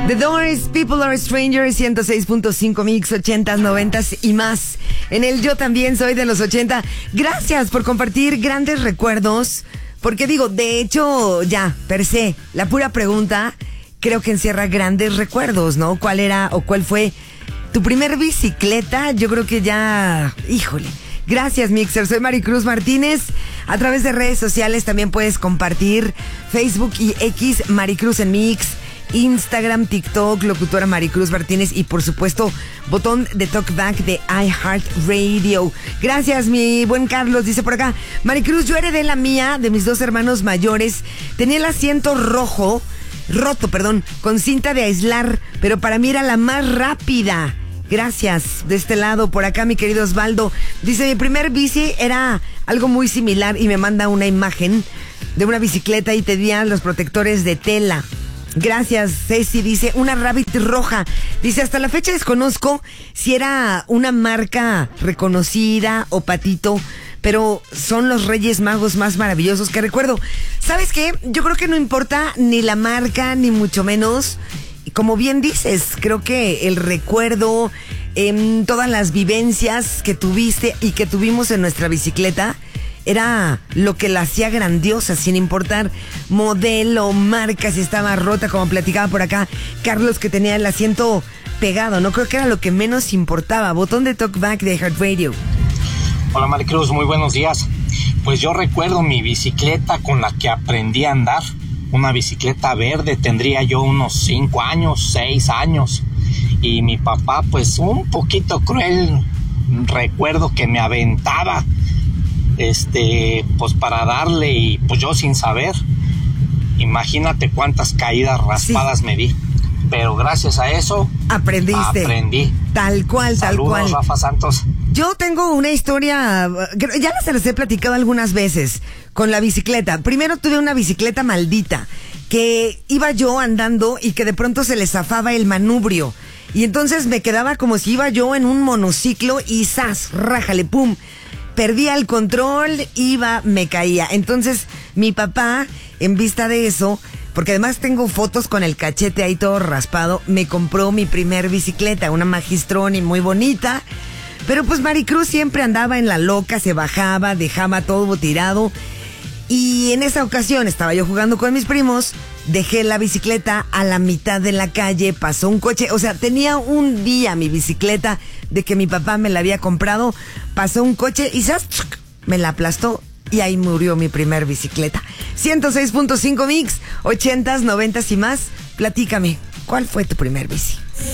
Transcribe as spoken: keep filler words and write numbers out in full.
The Doors, People Are Strangers, ciento seis punto cinco mix, ochentas, noventas y más. En el Yo También Soy de los ochenta. Gracias por compartir grandes recuerdos. Porque digo, de hecho, ya, per se, la pura pregunta creo que encierra grandes recuerdos, ¿no? ¿Cuál era o cuál fue tu primer bicicleta? Yo creo que ya, híjole. Gracias, Mixer. Soy Maricruz Martínez. A través de redes sociales también puedes compartir Facebook y X, Maricruz en Mix, Instagram, TikTok, locutora Maricruz Martínez y por supuesto botón de talkback de iHeartRadio. Gracias, mi buen Carlos. Dice por acá, Maricruz, yo heredé la mía de mis dos hermanos mayores. Tenía el asiento rojo, roto, perdón, con cinta de aislar, pero para mí era la más rápida. Gracias. De este lado, por acá, mi querido Osvaldo dice, mi primer bici era algo muy similar y me manda una imagen de una bicicleta y tenía los protectores de tela. Gracias, Ceci. Dice, una Rabbit roja. Dice, hasta la fecha desconozco si era una marca reconocida o patito, pero son los Reyes Magos más maravillosos que recuerdo. ¿Sabes qué? Yo creo que no importa ni la marca, ni mucho menos. Y como bien dices, creo que el recuerdo, eh, todas las vivencias que tuviste y que tuvimos en nuestra bicicleta, era lo que la hacía grandiosa, sin importar modelo, marca, si estaba rota, como platicaba por acá Carlos, que tenía el asiento pegado, ¿no? Creo que era lo que menos importaba. Botón de talkback de iHeartRadio. Hola, Maricruz, muy buenos días. Pues yo recuerdo mi bicicleta con la que aprendí a andar, una bicicleta verde, tendría yo unos cinco años, seis años, y mi papá, pues un poquito cruel, recuerdo que me aventaba este pues para darle y pues yo sin saber, imagínate cuántas caídas raspadas sí. me di, pero gracias a eso aprendiste, aprendí tal cual, tal Saludos, cual. Rafa Santos. Yo tengo una historia, ya se las he platicado algunas veces con la bicicleta. Primero tuve una bicicleta maldita que iba yo andando y que de pronto se le zafaba el manubrio y entonces me quedaba como si iba yo en un monociclo y ¡zas! Rájale, pum. Perdía el control, iba, me caía. Entonces, mi papá, en vista de eso, porque además tengo fotos con el cachete ahí todo raspado, me compró mi primer bicicleta, una Magistroni muy bonita. Pero pues Maricruz siempre andaba en la loca, se bajaba, dejaba todo tirado. Y en esa ocasión estaba yo jugando con mis primos, dejé la bicicleta a la mitad de la calle, pasó un coche, o sea, tenía un día mi bicicleta de que mi papá me la había comprado, pasó un coche y ¡zas! Me la aplastó y ahí murió mi primer bicicleta. ciento seis punto cinco mix, ochentas, noventas y más. Platícame, ¿cuál fue tu primer bici?